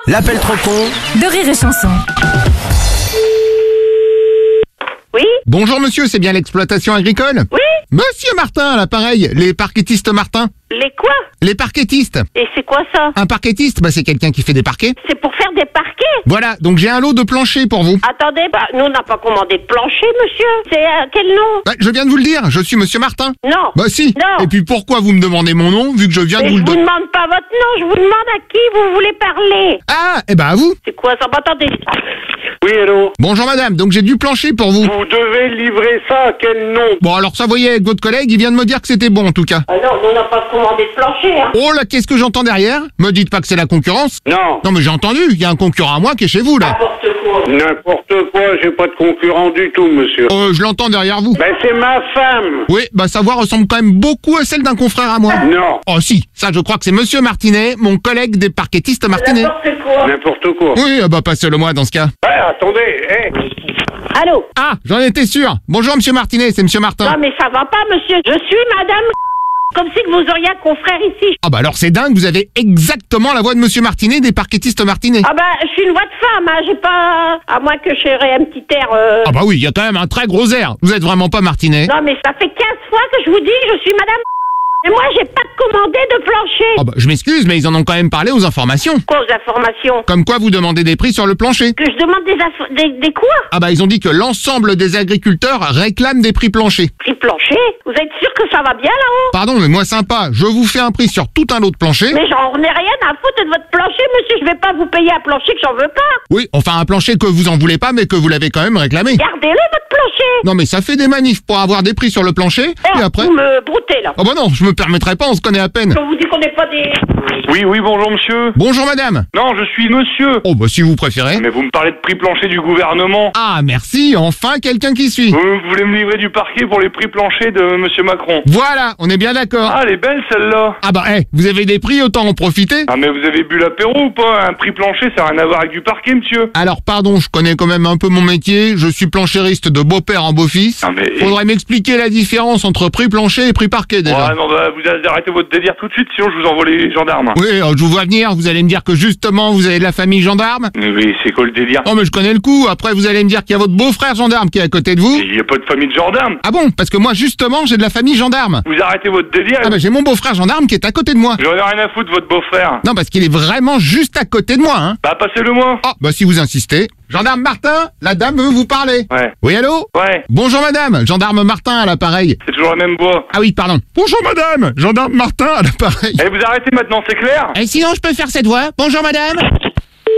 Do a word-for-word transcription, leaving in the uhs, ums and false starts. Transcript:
L'appel trop con de Rire et Chanson. Oui? Bonjour monsieur, c'est bien l'exploitation agricole? Oui? Monsieur Martin, à l'appareil, les parquettistes Martin. Les quoi? Les parquettistes. Et c'est quoi ça? Un parquettiste, bah c'est quelqu'un qui fait des parquets. C'est pour faire des parquets? Voilà, donc j'ai un lot de planchers pour vous. Attendez, bah, nous on n'a pas commandé de plancher, monsieur. C'est euh, quel nom? Bah, je viens de vous le dire, je suis monsieur Martin. Non. Bah si. Non. Et puis pourquoi vous me demandez mon nom, vu que je viens de Mais vous je le vous donner? demande pas votre nom, je vous demande à qui vous voulez parler. Ah, eh ben à vous. C'est quoi ça? Bah, attendez. Oui, hello. Bonjour madame, donc j'ai du plancher pour vous. Vous devez livrer ça à quel nom? Bon alors ça voyez avec votre collègue, il vient de me dire que c'était bon en tout cas. Ah non, nous on n'a pas commandé de plancher, hein. Oh là, qu'est-ce que j'entends derrière? Me dites pas que c'est la concurrence. Non. Non mais j'ai entendu, il y a un concurrent à moi qui est chez vous là. N'importe quoi. N'importe quoi, j'ai pas de concurrent du tout, monsieur. Euh, je l'entends derrière vous. Ben, c'est ma femme. Oui, bah sa voix ressemble quand même beaucoup à celle d'un confrère à moi. Non. Oh si, ça je crois que c'est monsieur Martinet, mon collègue des parquettistes Martinet. N'importe quoi. N'importe quoi. Oui, ah bah passez-le moi dans ce cas. Ouais, attendez, hé. Allô? Ah, j'en étais sûr. Bonjour monsieur Martinet, c'est monsieur Martin. Non mais ça va pas, monsieur. Je suis madame comme si que vous auriez un confrère ici. Ah bah alors c'est dingue, vous avez exactement la voix de monsieur Martinet des parquettistes Martinet. Ah bah, je suis une voix de femme, hein. J'ai pas... À moins que j'aurais un petit air... euh, Ah bah oui, il y a quand même un très gros air. Vous êtes vraiment pas Martinet. Non mais ça fait quinze fois que je vous dis que je suis madame... Et moi, j'ai pas commandé de plancher. Ah bah je m'excuse, mais ils en ont quand même parlé aux informations. Quoi aux informations? Comme quoi vous demandez des prix sur le plancher. Que je demande des, aff- des, des quoi? Ah bah ils ont dit que l'ensemble des agriculteurs réclament des prix planchers. Prix plancher? Vous êtes sûr que ça va bien là-haut? Pardon, mais moi sympa, je vous fais un prix sur tout un lot de plancher. Mais j'en ai rien à foutre de votre plancher, monsieur. Je vais pas vous payer un plancher que j'en veux pas. Oui, enfin un plancher que vous en voulez pas, mais que vous l'avez quand même réclamé. Gardez-le, votre plancher. Non mais ça fait des manifs pour avoir des prix sur le plancher, Oh, et après... vous me broutez là. Ah bah non, je me permettrai pas, on se connaît à peine. On vous dit qu'on n'est pas des... Oui, oui, bonjour monsieur. Bonjour madame. Non, je suis monsieur. Oh bah si vous préférez. Mais vous me parlez de prix plancher du gouvernement. Ah merci, enfin quelqu'un qui suit. Vous voulez me livrer du parquet pour les prix planchers de monsieur Macron. Voilà, on est bien d'accord. Ah, elle est belle celle-là. Ah bah eh, vous avez des prix, autant en profiter. Ah, mais vous avez bu l'apéro ou pas? Un prix plancher, ça n'a rien à voir avec du parquet, monsieur. Alors pardon, je connais quand même un peu mon métier, je suis planchériste de beau-père en beau-fils. Ah, mais... Faudrait m'expliquer la différence entre prix plancher et prix parquet déjà. Ouais, non, bah, vous arrêtez votre délire tout de suite, sinon je vous envoie les gendarmes. Oui, alors, je vous vois venir, vous allez me dire que justement vous avez de la famille gendarme. Mais oui, c'est quoi le délire? Oh mais je connais le coup, après vous allez me dire qu'il y a votre beau-frère gendarme qui est à côté de vous. Il n'y a pas de famille de gendarmes. Ah bon, parce que moi justement j'ai de la famille gendarme. Vous arrêtez votre délire. Ah bah j'ai mon beau-frère gendarme qui est à côté de moi. J'en ai rien à foutre de votre beau-frère. Non parce qu'il est vraiment juste à côté de moi, hein. Bah, passez-le moi. Ah bah si vous insistez. Gendarme Martin, la dame veut vous parler. Ouais. Oui allô? Ouais, Bonjour madame, gendarme Martin à l'appareil. c'est toujours la même voix. Ah oui, pardon. Bonjour madame, gendarme Martin à l'appareil. Eh, vous arrêtez maintenant, c'est clair? Et sinon je peux faire cette voix. Bonjour madame.